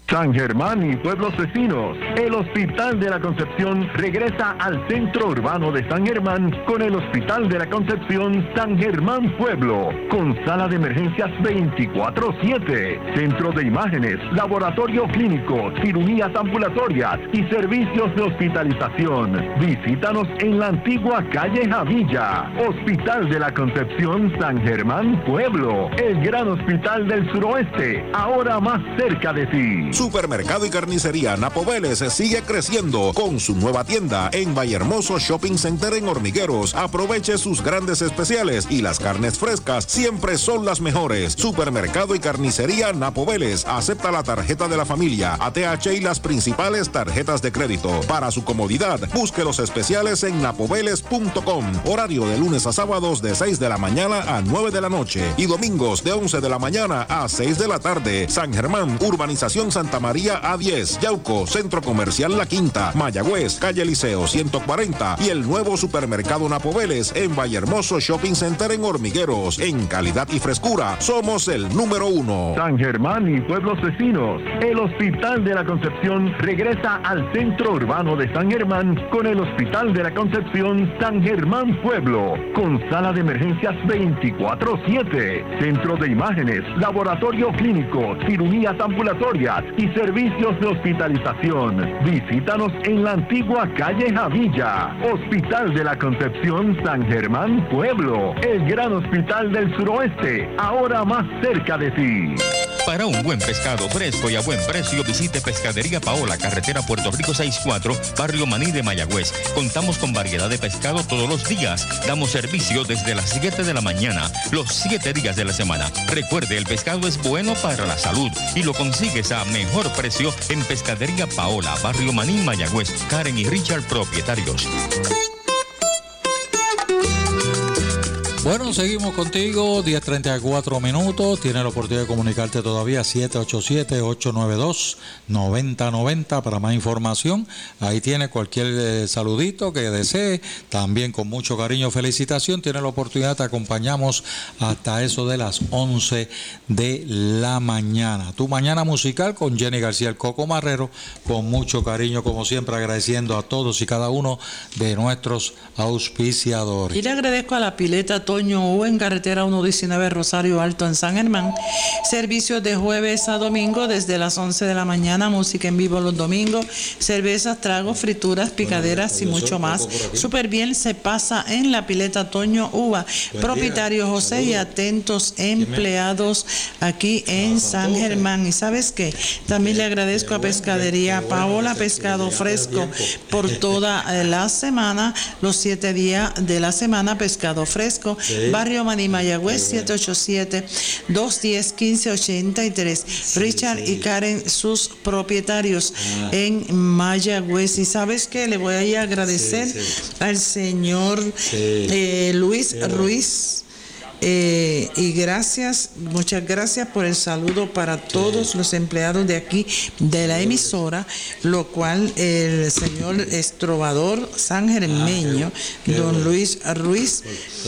San Germán y pueblos vecinos, el Hospital de la Concepción regresa al centro urbano de San Germán con el Hospital de la Concepción San Germán Pueblo, con sala de emergencias 24/7, centro de imágenes, laboratorio clínico, cirugías ambulatorias y servicios de hospitalización. Visítanos en la antigua calle Javilla. Hospital de la Concepción San Germán Pueblo, el gran hospital del suroeste, ahora más cerca de ti. Supermercado y Carnicería Napo Vélez sigue creciendo con su nueva tienda en Vallehermoso Shopping Center en Hormigueros. Aproveche sus grandes especiales y las carnes frescas siempre son las mejores. Supermercado y Carnicería Napo Vélez acepta la tarjeta de la familia, ATH y las principales tarjetas de crédito. Para su comodidad, busque los especiales en napoveles.com. Horario de lunes a sábados de 6 de la mañana a 9 de la noche y domingos de 11 de la mañana a 6 de la tarde. San Germán, Urbanización Santa María A10, Yauco, Centro Comercial La Quinta, Mayagüez, Calle Liceo 140 y el nuevo supermercado Napo Vélez en Vallehermoso Shopping Center en Hormigueros. En calidad y frescura, somos el número 1. San Germán y pueblos vecinos, el Hospital de la Concepción regresa al centro urbano de San Germán con el Hospital de la Concepción San Germán Pueblo, con sala de emergencias 24/7, centro de imágenes, laboratorio clínico, cirugías ambulatorias y servicios de hospitalización. Visítanos en la antigua calle Javilla. Hospital de la Concepción San Germán Pueblo, el gran hospital del suroeste, ahora más cerca de ti. Para un buen pescado fresco y a buen precio, visite Pescadería Paola, carretera Puerto Rico 64, Barrio Maní de Mayagüez. Contamos con variedad de pescado todos los días. Damos servicio desde las 7 de la mañana, los 7 días de la semana. Recuerde, el pescado es bueno para la salud y lo consigues a mejor precio en Pescadería Paola, Barrio Maní, Mayagüez. Karen y Richard, propietarios. Bueno, seguimos contigo, 10:34 minutos. Tienes la oportunidad de comunicarte todavía, 787-892-9090 para más información. Ahí tiene cualquier saludito que desee. También con mucho cariño, felicitación. Tienes la oportunidad, te acompañamos hasta eso de las 11 de la mañana. Tu mañana musical con Jenny García, el Coco Marrero, con mucho cariño, como siempre, agradeciendo a todos y cada uno de nuestros auspiciadores. Y le agradezco a la Pileta Toño U en carretera 119 Rosario Alto en San Germán. Servicios de jueves a domingo desde las 11 de la mañana, música en vivo los domingos, cervezas, tragos, frituras, picaderas y mucho más. Súper bien se pasa en la Pileta Toño Uva. Propietario José y atentos empleados aquí en San Germán. Y ¿sabes qué? También le agradezco a Pescadería Paola, pescado fresco por toda la semana, los 7 días de la semana, pescado fresco. Barrio Maní, Mayagüez, 787-210-1583. Richard y Karen, sus propietarios en Mayagüez. Y ¿sabes qué? Le voy a ir a agradecer al señor Luis Ruiz. Y gracias, muchas gracias por el saludo para todos los empleados de aquí de la emisora, lo cual el señor estrobador sangermeño, don Luis Ruiz,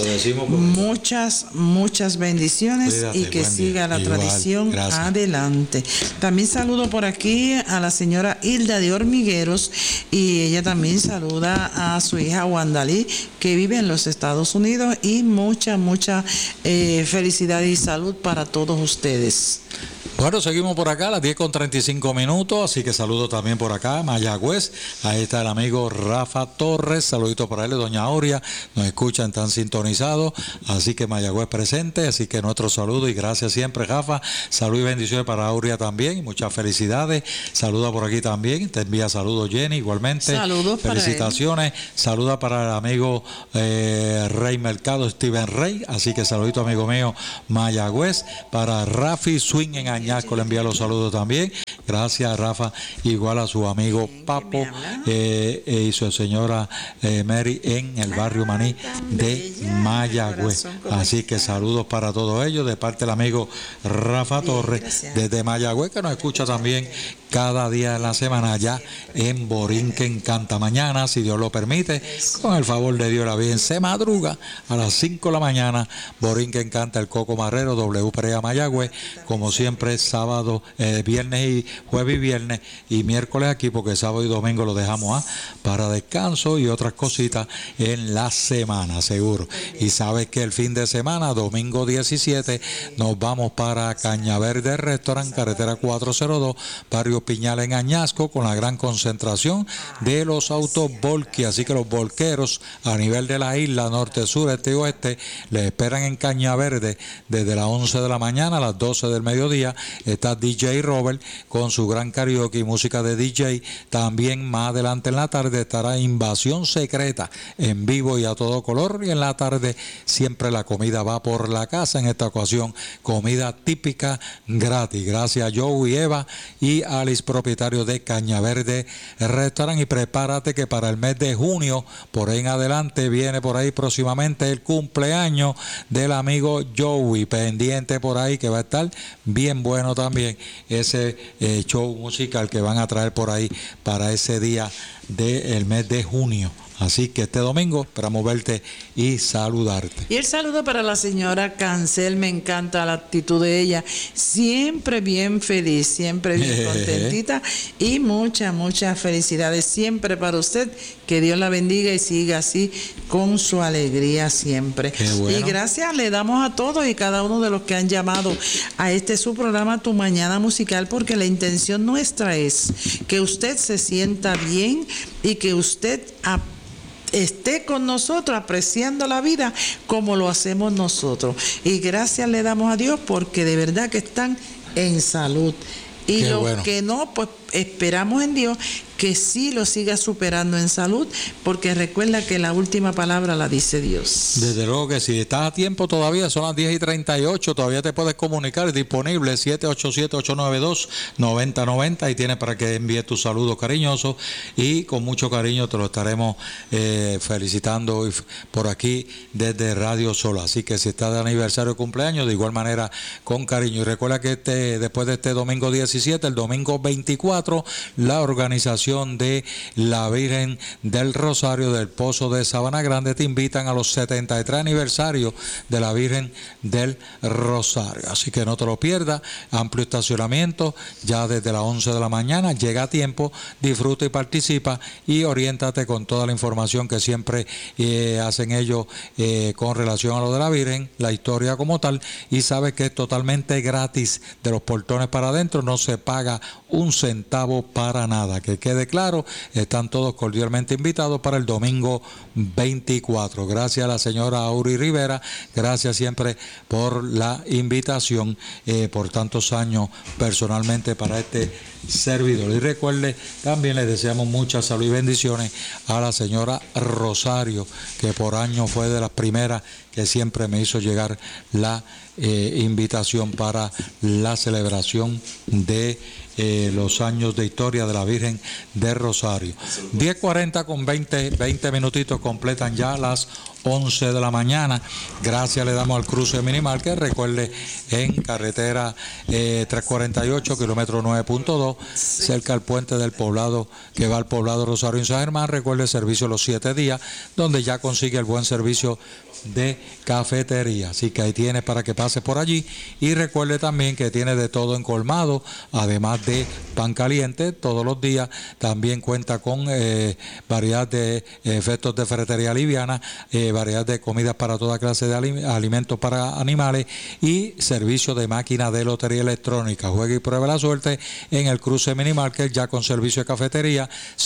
muchas bendiciones. Cuídate, y que siga la tradición adelante. También saludo por aquí a la señora Hilda de Hormigueros, y ella también saluda a su hija Wandalí, que vive en los Estados Unidos, y mucha felicidad y salud para todos ustedes. Bueno, seguimos por acá a las 10:35 minutos, así que saludo también por acá, Mayagüez. Ahí está el amigo Rafa Torres, saludito para él, doña Aurea, nos escuchan, tan sintonizados, así que Mayagüez presente, así que nuestro saludo y gracias siempre, Rafa. Salud y bendiciones para Aurea también, muchas felicidades. Saluda por aquí también, te envía saludos Jenny, igualmente. Saludos, felicitaciones, saluda para el amigo Rey Mercado, Steven Rey, así que saludito amigo mío, Mayagüez. Para Rafi Swing en Añasco le envía los saludos también. Gracias, Rafa. Igual a su amigo Papo y su señora Mary en el barrio Maní de Mayagüez. Así que saludos para todos ellos de parte del amigo Rafa Torres desde Mayagüez, que nos escucha también cada día de la semana allá en Borinquen Canta. Mañana, si Dios lo permite, con el favor de Dios, la bien se madruga a las 5 de la mañana. Borinquen Canta, el Coco Marrero, WPRA Mayagüez, como siempre, jueves y viernes, y miércoles aquí, porque sábado y domingo lo dejamos para descanso y otras cositas en la semana, seguro. Y sabes que el fin de semana, domingo 17, nos vamos para Cañaverde Restaurant, carretera 402, barrio Piñal en Añasco, con la gran concentración de los autos Volky. Así que los volqueros a nivel de la isla, norte, sur, este y oeste, les esperan en Cañaverde desde las 11 de la mañana a las 12 del mediodía. Está DJ Robert con su gran karaoke y música de DJ. También más adelante en la tarde estará Invasión Secreta en vivo y a todo color. Y en la tarde siempre la comida va por la casa. En esta ocasión, comida típica gratis. Gracias a Joe y Eva y Alice, propietario de Cañaverde Restaurant. Y prepárate que para el mes de junio, por ahí en adelante, viene por ahí próximamente el cumpleaños del amigo Joey. Pendiente por ahí, que va a estar bien bueno también ese show musical que van a traer por ahí para ese día del mes de junio. Así que este domingo esperamos verte y saludarte. Y el saludo para la señora Cancel, me encanta la actitud de ella, siempre bien feliz, siempre bien contentita, y muchas felicidades siempre para usted, que Dios la bendiga y siga así con su alegría siempre. Bueno. Y gracias le damos a todos y cada uno de los que han llamado a su programa Tu Mañana Musical, porque la intención nuestra es que usted se sienta bien y que usted esté con nosotros apreciando la vida como lo hacemos nosotros. Y gracias le damos a Dios porque de verdad que están en salud. Y los que no, pues esperamos en Dios que sí lo siga superando en salud, porque recuerda que la última palabra la dice Dios. Desde luego que si estás a tiempo todavía, son las 10:38, todavía te puedes comunicar, disponible 787-892-9090, y tienes para que envíes tus saludos cariñosos, y con mucho cariño te lo estaremos felicitando por aquí desde Radio Sol. Así que si estás de aniversario o cumpleaños, de igual manera con cariño. Y recuerda que después de este domingo 17, el domingo 24, la organización de la Virgen del Rosario del Pozo de Sabana Grande te invitan a los 73 aniversarios de la Virgen del Rosario. Así que no te lo pierdas, amplio estacionamiento ya desde las 11 de la mañana, llega a tiempo, disfruta y participa, y oriéntate con toda la información que siempre hacen ellos con relación a lo de la Virgen, la historia como tal, y sabes que es totalmente gratis, de los portones para adentro no se paga un centavo para nada. Que quede claro, están todos cordialmente invitados para el domingo 24. Gracias a la señora Auri Rivera, gracias siempre por la invitación, por tantos años personalmente para este servidor. Y recuerde, también les deseamos mucha salud y bendiciones a la señora Rosario, que por años fue de las primeras que siempre me hizo llegar la invitación para la celebración de los años de historia de la Virgen de Rosario. 10:40 con 20 minutitos, completan ya las 11 de la mañana. Gracias le damos al cruce minimal, que recuerde en carretera 348, kilómetro 9.2, cerca al puente del poblado que va al poblado Rosario en San Germán. Recuerde, servicio los 7 días, donde ya consigue el buen servicio de cafetería. Así que ahí tiene para que pase por allí. Y recuerde también que tiene de todo en colmado, además de pan caliente todos los días. También cuenta con variedad de efectos de ferretería liviana, variedad de comidas para toda clase de alimentos para animales, y servicio de máquina de lotería electrónica. Juegue y pruebe la suerte en el cruce mini market, ya con servicio de cafetería.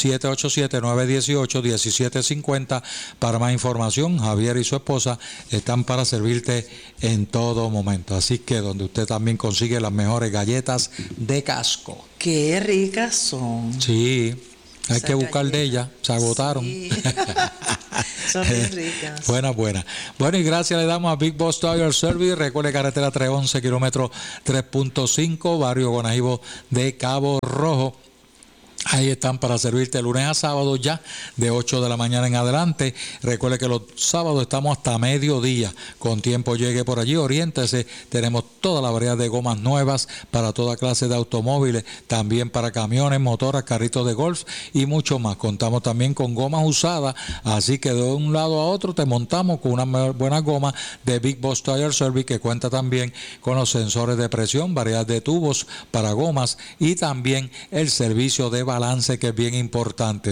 787-918-1750. Para más información, Javier y su esposa están para servirte en todo momento. Así que donde usted también consigue las mejores galletas de Casco. Qué ricas son. Sí, hay que buscar de ellas, se agotaron. Sí. Son bien ricas. Buenas. Bueno, y gracias le damos a Big Boss Tire Service. Recuerde, carretera 311, kilómetro 3.5, barrio Guanajibo de Cabo Rojo. Ahí están para servirte lunes a sábado ya de 8 de la mañana en adelante. Recuerde que los sábados estamos hasta mediodía. Con tiempo llegue por allí, oriéntese. Tenemos toda la variedad de gomas nuevas para toda clase de automóviles, también para camiones, motoras, carritos de golf y mucho más. Contamos también con gomas usadas, así que de un lado a otro te montamos con una buena goma de Big Boss Tire Service, que cuenta también con los sensores de presión, variedad de tubos para gomas y también el servicio de balance, que es bien importante.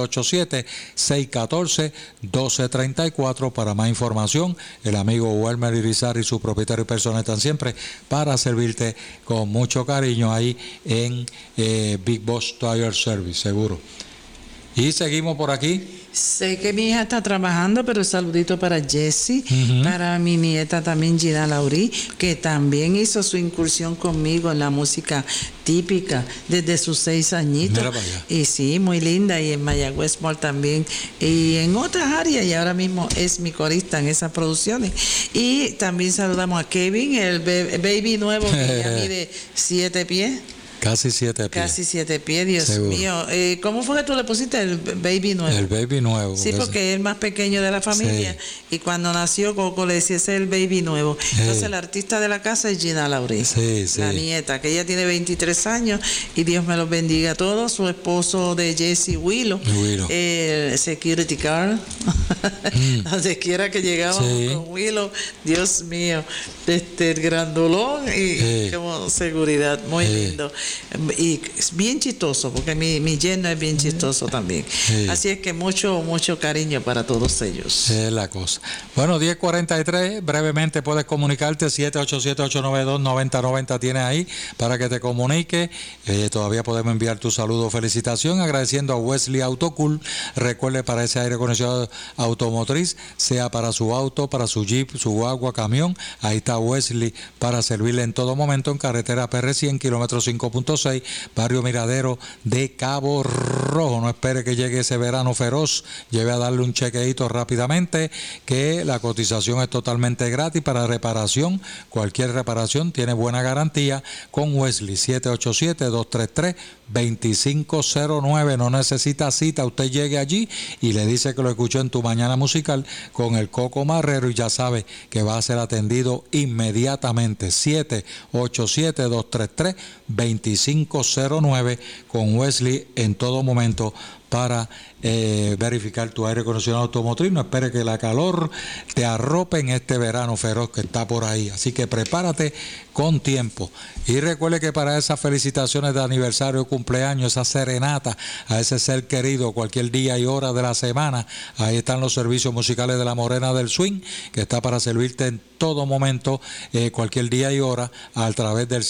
787-614-1234 para más información. El amigo Welmer Irizarry y su propietario y persona están siempre para servirte con mucho cariño ahí en Big Boss Tire Service, seguro. Y seguimos por aquí. Sé que mi hija está trabajando, pero saludito para Jessie, para mi nieta también Gina Laurí, que también hizo su incursión conmigo en la música típica desde sus 6 añitos. Y sí, muy linda, y en Mayagüez Mall también, y en otras áreas, y ahora mismo es mi corista en esas producciones. Y también saludamos a Kevin, el baby nuevo, que ya mide 7 pies. Casi 7 pies. Casi 7 pies, Dios Seguro. mío. ¿Cómo fue que tú le pusiste el baby nuevo? El baby nuevo. Sí, porque es el más pequeño de la familia. Sí. Y cuando nació Coco le decía, ese es el baby nuevo. Entonces la artista de la casa es Gina Laurí. Sí. La nieta, que ella tiene 23 años. Y Dios me los bendiga a todos. Su esposo de Jesse Willow. Security guard. Donde quiera que llegábamos con Willow. Dios mío. El grandolón y como seguridad. Muy lindo. Y es bien chistoso, porque mi yerno es bien chistoso también. Así es que mucho cariño para todos ellos. Es la cosa. Bueno, 10:43, brevemente puedes comunicarte, 787-892-9090 tienes ahí para que te comunique. Todavía podemos enviar tu saludo o felicitación, agradeciendo a Wesley Autocool. Recuerde, para ese aire acondicionado automotriz, sea para su auto, para su jeep, su guagua, camión, ahí está Wesley para servirle en todo momento en carretera PR100, kilómetro 5.6, barrio Miradero de Cabo Rojo. No espere que llegue ese verano feroz, lleve a darle un chequeito rápidamente, que la cotización es totalmente gratis para reparación. Cualquier reparación tiene buena garantía con Wesley. 787-233-2509. No necesita cita, usted llegue allí y le dice que lo escuchó en Tu Mañana Musical con el Coco Marrero y ya sabe que va a ser atendido inmediatamente. 787-233-2509 con Wesley en todo momento para verificar tu aire acondicionado automotriz. No espere que la calor te arrope en este verano feroz que está por ahí. Así que prepárate con tiempo. Y recuerde que para esas felicitaciones de aniversario, cumpleaños, esa serenata a ese ser querido, cualquier día y hora de la semana, ahí están los servicios musicales de la Morena del Swing, que está para servirte en todo momento, cualquier día y hora, a través del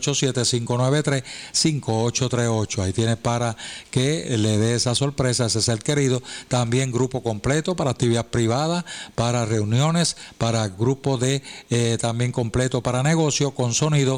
787-593-5838. Ahí tienes para que le dé esa sorpresa a ese ser querido. También grupo completo para actividad privada, para reuniones, para grupo de también completo para negocio con sonido.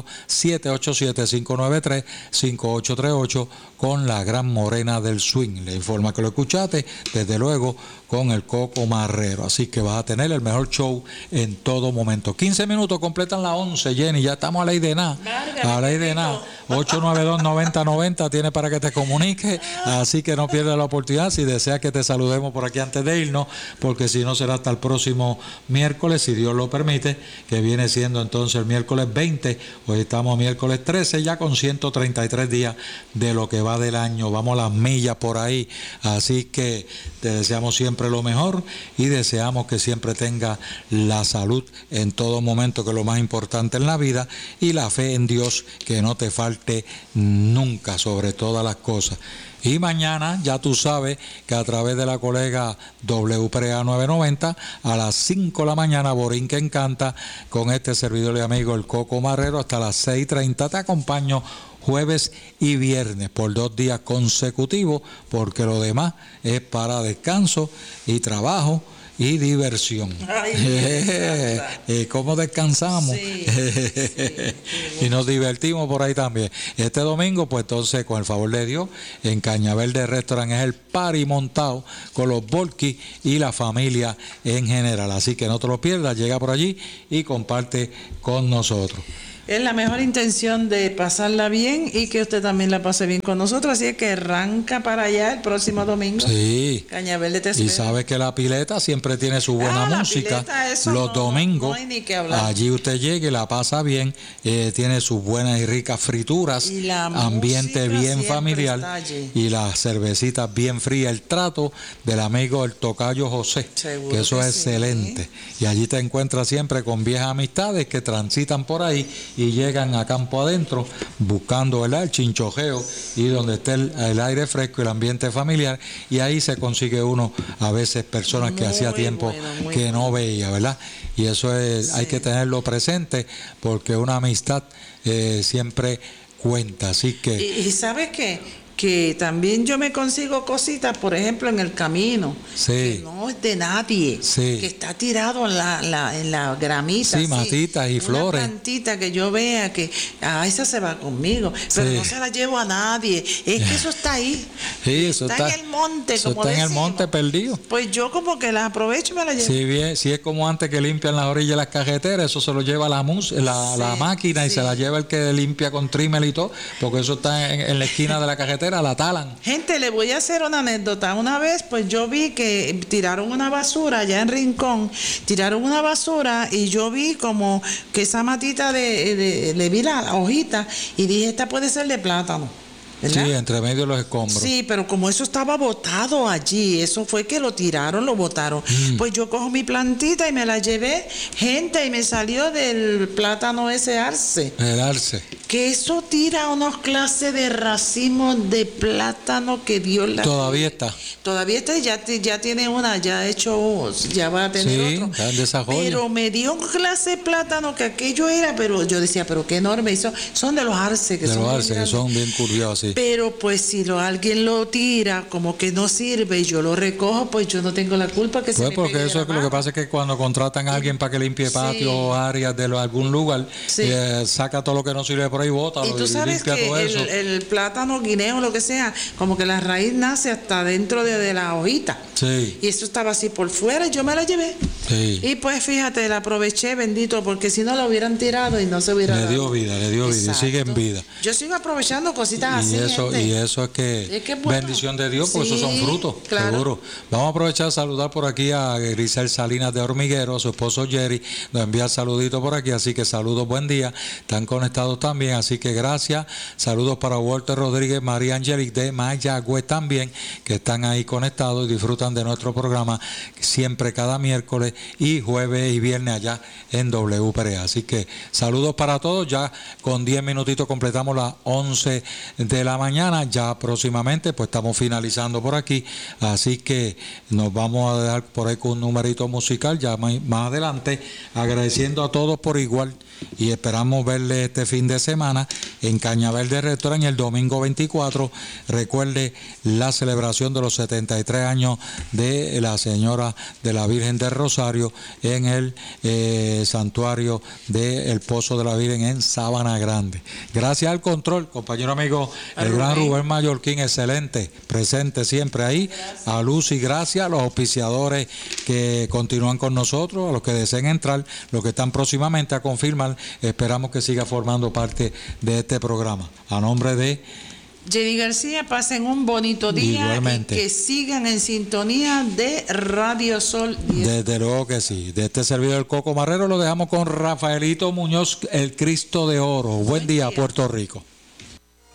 787-593-5838 con la Gran Morena del Swing. Le informa que lo escuchaste, desde luego, con el Coco Marrero. Así que vas a tener el mejor show en todo momento. 15 minutos completan las 11, Jenny. Ya estamos a la ley de nada. A la ley de nada. 892-9090 tiene para que te comunique. Así que no pierdas la oportunidad. Si deseas que te saludemos por aquí antes de irnos, porque si no será hasta el próximo miércoles, si Dios lo permite, que viene siendo entonces el miércoles 20. Hoy estamos miércoles 13, ya con 133 días de lo que va del año. Vamos a las millas por ahí. Así que te deseamos siempre lo mejor y deseamos que siempre tenga la salud en todo momento, que es lo más importante en la vida, y la fe en Dios, que no te falte nunca sobre todas las cosas. Y mañana ya tú sabes que a través de la colega WPRA 990 a las 5 de la mañana, Borín que Encanta, con este servidor y amigo el Coco Marrero, hasta las 6:30 te acompaño jueves y viernes por 2 días consecutivos, porque lo demás es para descanso y trabajo y diversión. ¿Cómo descansamos? Sí. Y nos divertimos por ahí también. Este domingo, pues entonces, con el favor de Dios, en Cañaverde Restaurant es el party montado con los Volky y la familia en general. Así que no te lo pierdas, llega por allí y comparte con nosotros. Es la mejor intención de pasarla bien y que usted también la pase bien con nosotros. Así es que arranca para allá el próximo domingo. Sí. Cañaverde te espera. Y sabe que la pileta siempre tiene su buena música. Pileta, los domingos, no hay ni que hablar. allí usted llega y la pasa bien. Tiene sus buenas y ricas frituras. Y la ambiente bien familiar. Y las cervecitas bien frías. El trato del amigo el tocayo José. Seguro que eso que es sí. excelente. Y allí te encuentras siempre con viejas amistades que transitan por ahí y llegan a campo adentro buscando, ¿verdad?, el chinchojeo y donde esté el aire fresco y el ambiente familiar, y ahí se consigue uno a veces personas que hacía tiempo que no veía, ¿verdad? Y eso es, hay que tenerlo presente porque una amistad siempre cuenta, así que... ¿Y sabes qué? Que también yo me consigo cositas, por ejemplo, en el camino, sí, que no es de nadie, sí, que está tirado en la gramita, sí, matitas y una flores, plantita que yo vea que esa se va conmigo, pero sí, no se la llevo a nadie, es que eso está ahí, sí, eso está en el monte, eso como está decimos. en el monte perdido. Pues yo como que las aprovecho y me las llevo. Sí, bien, si es como antes que limpian las orillas de las carreteras, eso se lo lleva la máquina y se la lleva el que limpia con trimmer y todo, porque eso está en la esquina de la carretera, la talan. Gente, le voy a hacer una anécdota. Una vez, pues yo vi que tiraron una basura allá en Rincón, tiraron una basura y yo vi como que esa matita le vi la hojita y dije, esta puede ser de plátano, ¿verdad? Sí, entre medio de los escombros. Sí, pero como eso estaba botado allí, eso fue que lo tiraron, lo botaron. Pues yo cojo mi plantita y me la llevé, gente, y me salió del plátano ese arce. El arce. Que eso tira unos clases de racimos de plátano que Dios la... Todavía está. Todavía está, ya tiene una, ya ha hecho, ya va a tener sí, otro. está en desarrollo. Pero me dio un clase de plátano que aquello era, pero yo decía, pero qué enorme. Y son de los arces. De los arces, que son bien curiosos, sí. Pero pues si alguien lo tira, como que no sirve y yo lo recojo, pues yo no tengo la culpa que se me porque pegue eso es lo que pasa es que cuando contratan a alguien para que limpie patio o áreas de algún lugar, saca todo lo que no sirve por ahí, bota y tú sabes limpia que todo eso. El plátano, guineo, lo que sea, como que la raíz nace hasta dentro de la hojita. Sí. Y eso estaba así por fuera y yo me la llevé. Sí. Y pues fíjate, la aproveché, bendito, porque si no la hubieran tirado y no se hubiera Le dio vida, y sigue en vida. Yo sigo aprovechando cositas así, gente. Y eso es que bueno. Bendición de Dios, porque esos son frutos, claro. seguro. Vamos a aprovechar a saludar por aquí a Grisel Salinas de Hormiguero, a su esposo Jerry, nos envía el saludito por aquí, así que saludos, buen día. Están conectados también, así que gracias. Saludos para Walter Rodríguez, María Angelic de Mayagüez también, que están ahí conectados y disfrutan de nuestro programa siempre cada miércoles y jueves y viernes allá en WPRA. Así que saludos para todos, ya con 10 minutitos completamos las 11 de la mañana, ya próximamente pues estamos finalizando por aquí, así que nos vamos a dejar por ahí con un numerito musical ya más adelante, agradeciendo a todos por igual y esperamos verle este fin de semana en Cañaverde Restaurant el domingo 24. Recuerde la celebración de los 73 años de la Señora de la Virgen del Rosario en el santuario del Pozo de la Virgen en Sabana Grande. Gracias al control, compañero amigo, el gran Rubén Mallorquín, excelente, presente siempre ahí. Gracias. A Lucy, gracias, a los auspiciadores que continúan con nosotros, a los que deseen entrar, los que están próximamente a confirmar, esperamos que siga formando parte de este programa. A nombre de Jenny García, pasen un bonito día. Igualmente. Y que sigan en sintonía de Radio Sol 10. Desde luego que sí. De este servidor Coco Marrero lo dejamos con Rafaelito Muñoz, el Cristo de Oro. Buen día, Puerto Rico.